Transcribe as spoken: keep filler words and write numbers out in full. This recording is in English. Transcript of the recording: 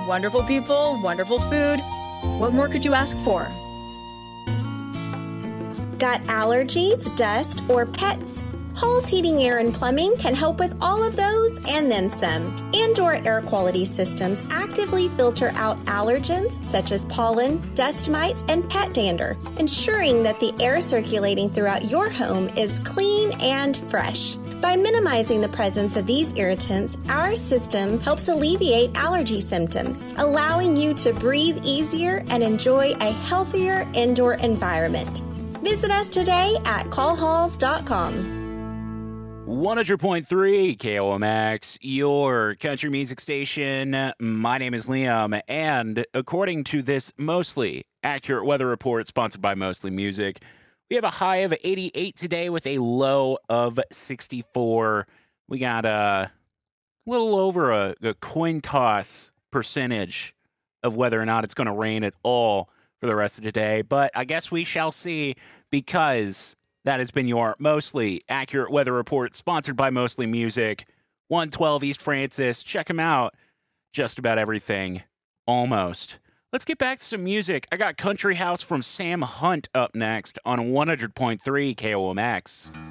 wonderful people, wonderful food. What more could you ask for? Got allergies, dust, or pets? Hall's Heating, Air, and Plumbing can help with all of those and then some. Indoor air quality systems actively filter out allergens such as pollen, dust mites, and pet dander, ensuring that the air circulating throughout your home is clean and fresh. By minimizing the presence of these irritants, our system helps alleviate allergy symptoms, allowing you to breathe easier and enjoy a healthier indoor environment. Visit us today at call halls dot com. one hundred point three K O M X, your country music station. My name is Liam, and according to this mostly accurate weather report sponsored by Mostly Music, we have a high of eighty-eight today with a low of sixty-four. We got a little over a, a coin toss percentage of whether or not it's going to rain at all for the rest of the day, but I guess we shall see, because that has been your mostly accurate weather report sponsored by Mostly Music. one twelve East Francis. Check them out. Just about everything. Almost. Let's get back to some music. I got Country House from Sam Hunt up next on one hundred point three K O M X.